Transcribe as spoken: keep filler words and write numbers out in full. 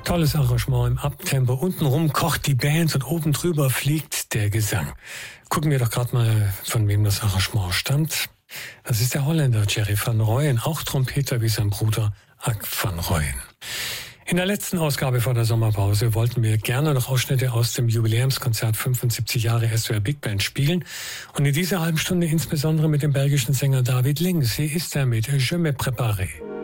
Tolles Arrangement im Abtempo. Untenrum kocht die Band und oben drüber fliegt der Gesang. Gucken wir doch gerade mal, von wem das Arrangement stammt. Das ist der Holländer Jerry van Rooyen, auch Trompeter wie sein Bruder Ak van Rooyen. In der letzten Ausgabe vor der Sommerpause wollten wir gerne noch Ausschnitte aus dem Jubiläumskonzert fünfundsiebzig Jahre S W R Big Band spielen. Und in dieser halben Stunde insbesondere mit dem belgischen Sänger David Links. Hier ist er mit Je me préparais.